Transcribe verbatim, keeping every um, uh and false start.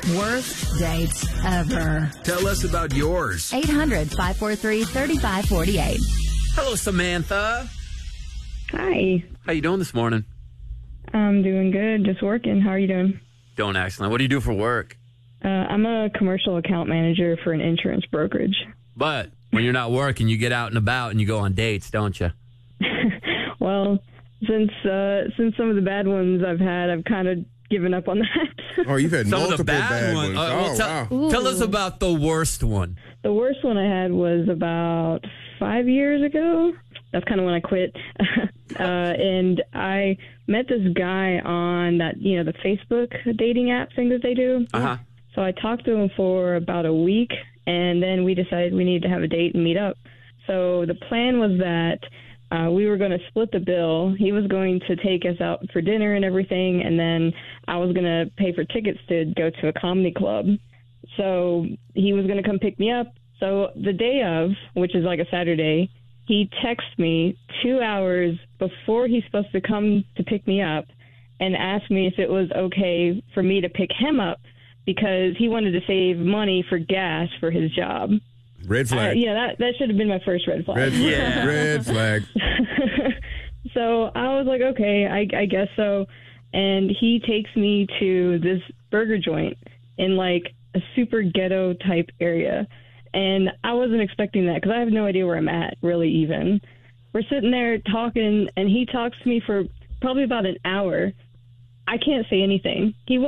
Worst dates ever. Tell us about yours. eight hundred, five four three, three five four eight. Hello, Samantha. Hi. How you doing this morning? I'm doing good. Just working. How are you doing? Doing excellent. What do you do for work? Uh, I'm a commercial account manager for an insurance brokerage. But when you're not working, you get out and about and you go on dates, don't you? Well, since uh, since some of the bad ones I've had, I've kind of given up on that. Oh, you've had Some multiple of the bad, bad ones. ones. Uh, well, oh, tell, wow. tell us about the worst one. The worst one I had was about five years ago. That's kind of when I quit. uh, and I met this guy on that, you know, the Facebook dating app thing that they do. Uh-huh. So I talked to him for about a week, and then we decided we needed to have a date and meet up. So the plan was that uh, we were going to split the bill. He was going to take us out for dinner and everything, and then I was going to pay for tickets to go to a comedy club. So he was going to come pick me up. So the day of, which is like a Saturday, he texted me two hours before he's supposed to come to pick me up and asked me if it was okay for me to pick him up because he wanted to save money for gas for his job. Red flag. Uh, yeah, that, that should have been my first red flag. Red flag. Yeah. Red flag. So I was like, okay, I, I guess so. And he takes me to this burger joint in like a super ghetto type area. And I wasn't expecting that because I have no idea where I'm at, really, even. We're sitting there talking, and he talks to me for probably about an hour. I can't say anything. He